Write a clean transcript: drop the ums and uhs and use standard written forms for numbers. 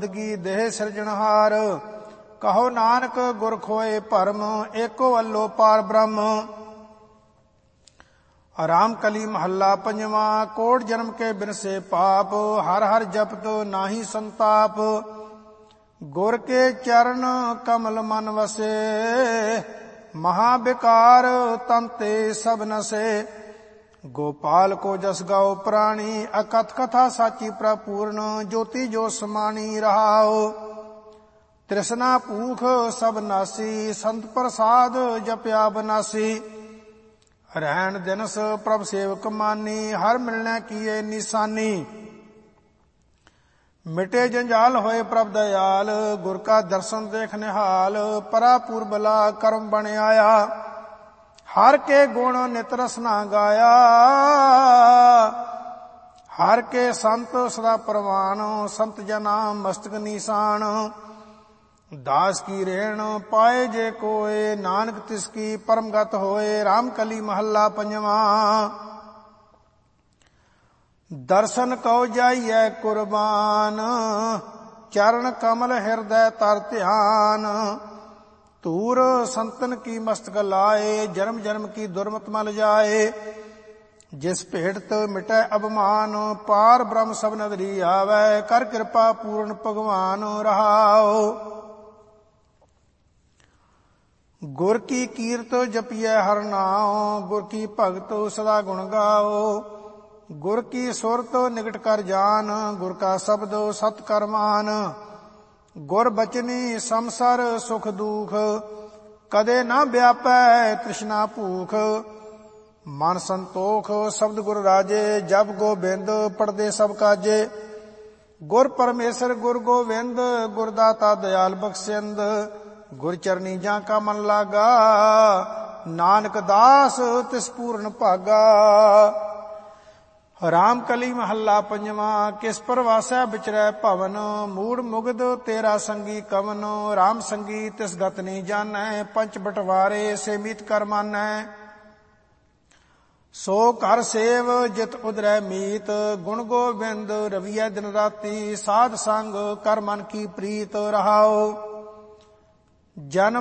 ਬੰਦਗੀ ਦੇਹ ਸਿਰਜਣਹਾਰ। ਕਹੋ ਨਾਨਕ ਗੁਰ ਖੋਏ ਭਰਮ, ਏਕੋ ਅੱਲੋ ਪਾਰ ਬ੍ਰਹਮ। ਰਾਮ ਕਲੀ ਮਹੱਲਾ ਪੰਜਵਾਂ। ਕੋਟ ਜਨਮ ਕੇ ਬਿਨਸੇ ਪਾਪ, ਹਰ ਹਰ ਜਪਤ ਨਾਹੀ ਸੰਤਾਪ। ਗੁਰ ਕੇ ਚਰਨ ਕਮਲ ਮਨ ਵਸੇ, ਮਹਾ ਬਿਕਾਰ ਤਨ ਤੇ ਸਭ ਨਸੇ। ਗੋਪਾਲ ਕੋ ਜਸ ਗਾਓ ਪ੍ਰਾਣੀ, ਅਕਥ ਕਥਾ ਸਾਚੀ ਪ੍ਰਪੂਰਨ। ਜੋਤੀ ਜੋ ਸਮਾਣੀ ਰਹਾਓ, ਤ੍ਰਿਸ਼ਨਾ ਭੂਖ ਸਭ ਨਾਸੀ। ਸੰਤ ਪ੍ਰਸਾਦ ਜਪਿਆ ਬਨਾਸੀ, ਰਹਿਣ ਦਿਨਸ ਪ੍ਰਭ ਸੇਵਕ ਮਾਨੀ। ਹਰ ਮਿਲਣਾ ਕੀਏ ਨਿਸ਼ਾਨੀ, ਮਿਟੇ ਜੰਜਾਲ ਹੋਏ ਪ੍ਰਭ ਦਇਆਲ। ਗੁਰ ਕਾ ਦਰਸ਼ਨ ਦੇਖ ਨਿਹਾਲ, ਪਰਾ ਪੂਰਬਲਾ ਕਰਮ ਬਣ ਆਇਆ। ਹਰ ਕੇ ਗੁਣ ਨਿਤ ਰਸਨਾ ਗਾਇਆ, ਹਰ ਕੇ ਸੰਤ ਸਦਾ ਪ੍ਰਵਾਨ। ਸੰਤ ਜਨਾ ਮਸਤਕ ਨੀਸਾਨ, ਦਾਸ ਕੀ ਰੇਣ ਪਾਏ ਜੇ ਕੋਏ। ਨਾਨਕ ਤਿਸ ਕੀ ਪਰਮਗਤ ਹੋਏ। ਰਾਮ ਕਲੀ ਮਹੱਲਾ ਪੰਜਵਾਂ। ਦਰਸ਼ਨ ਕਉ ਜਾਈਐ ਕੁਰਬਾਨ, ਚਰਨ ਕਮਲ ਹਿਰਦੈ ਤਰ ਧਿਆਨ। ਧੂਰ ਸੰਤਨ ਕੀ ਮਸਤਕ ਲਾਏ, ਜਨਮ ਜਨਮ ਕੀ ਦੁਰਮਤ ਮਲ ਜਾਏ। ਜਿਸ ਭੇਟਤ ਮਿਟੈ ਅਭਮਾਨ, ਪਾਰ ਬ੍ਰਹਮ ਸਭ ਨਦਰੀ ਆਵੈ। ਕਰ ਕਿਰਪਾ ਪੂਰਨ ਭਗਵਾਨ ਰਹਾਓ। ਗੁਰ ਕੀ ਕੀਰਤ ਜਪੀਐ ਹਰ ਨਾਉ, ਗੁਰ ਕੀ ਭਗਤ ਸਦਾ ਗੁਣ ਗਾਓ। ਗੁਰ ਕੀ ਸੁਰਤ ਨਿਕਟ ਕਰ ਜਾਨ, ਗੁਰ ਕਾ ਸ਼ਬਦ ਸਤ ਕਰ ਮਾਨ। ਗੁਰ ਬਚਨੀ ਸੰਸਰ ਸੁਖ ਦੁਖ, ਕਦੇ ਨਾ ਵਿਆਪੈ ਤ੍ਰਿਸ਼ਨਾ ਭੂਖ। ਮਨ ਸੰਤੋਖ ਸ਼ਬਦ ਗੁਰ ਰਾਜੇ, ਜਪ ਗੋਬਿੰਦ ਪੜਦੇ ਸਭ ਕਾਜੇ। ਗੁਰ ਪਰਮੇਸ਼ਰ ਗੁਰ ਗੋਬਿੰਦ, ਗੁਰ ਦਾਤਾ ਦਇਆਲ ਬਖਸ਼ਿੰਦ। ਗੁਰ ਚਰਨੀ ਜਾਂ ਕਾ ਮਨ ਲਾਗਾ, ਨਾਨਕ ਦਾਸ ਤਿਸ ਪੂਰਨ ਭਾਗਾ। ਰਾਮ ਕਲੀ ਮਹੱਲਾ ਪੰਜਵਾਂ। ਕਿਸ ਪਰਵਾਸੈ ਵਿਚਰੈ ਭਵਨ, ਮੂੜ ਮੁਗਧ ਤੇਰਾ ਸੰਗੀ ਕਵਨ। ਰਾਮ ਸੰਗੀ ਤਿਸ ਗਤ ਨੀ ਜਾਣੈ, ਪੰਚ ਬਟਵਾਰੇ ਸੇ ਮੀਤ ਕਰ ਮਾਨੈ। ਸੋ ਘਰ ਸੇਵ ਜਿਤ ਉਦਰੈ ਮੀਤ, ਗੁਣ ਗੋਬਿੰਦ ਰਵੀਐ ਦਿਨ ਰਾਤੀ। ਸਾਧ ਸੰਗ ਕਰ ਮਨ ਕੀ ਪ੍ਰੀਤ ਰਹਾਓ। ਜਨਮ